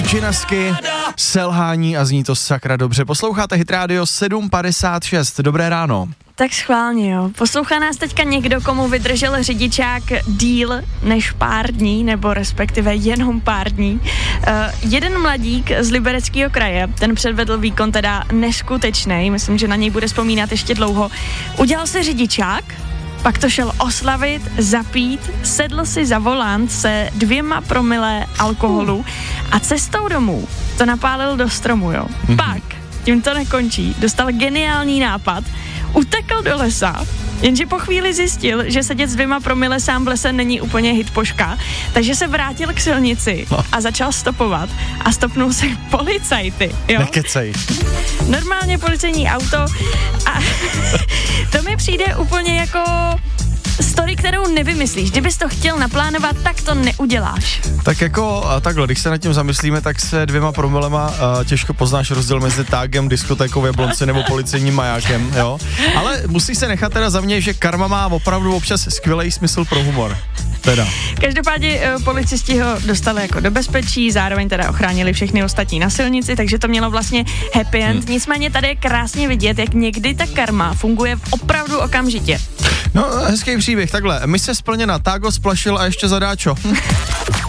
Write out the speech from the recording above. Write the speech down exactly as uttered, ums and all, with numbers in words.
Džinasky, selhání a zní to sakra dobře. Posloucháte Hit Radio sedm padesát šest. Dobré ráno. Tak schválně, jo. Poslouchá nás teďka někdo, komu vydržel řidičák díl než pár dní, nebo respektive jenom pár dní. Uh, jeden mladík z Libereckého kraje, ten předvedl výkon teda neskutečný, myslím, že na něj bude vzpomínat ještě dlouho. Udělal si řidičák, pak to šel oslavit, zapít, sedl si za volant se dvěma promile alkoholu a cestou domů to napálil do stromu, jo. Mm-hmm. Pak, tím to nekončí, dostal geniální nápad, utekl do lesa, jenže po chvíli zjistil, že sedět s dvěma promile sám v lese není úplně hitpoška, takže se vrátil k silnici a začal stopovat a stopnul se policajty, jo. Nekecej. Normálně policejní auto a to mi přijde úplně jako story, kterou nevymyslíš. Kdybys to chtěl naplánovat, tak to neuděláš. Tak jako takhle, když se nad tím zamyslíme, tak se dvěma promilema uh, těžko poznáš rozdíl mezi tágem, diskotékou v Jablonci nebo policejním majákem, jo. Ale musí se nechat teda za mě, že karma má opravdu občas skvělý smysl pro humor. Teda. Každopádně uh, policisti ho dostali jako do bezpečí, zároveň teda ochránili všechny ostatní na silnici, takže to mělo vlastně happy end. Hmm. Nicméně tady je krásně vidět, jak někdy ta karma funguje opravdu okamžitě. No, hezký příběh, takhle. Mise splněna, tágo splašil a ještě zadáčo.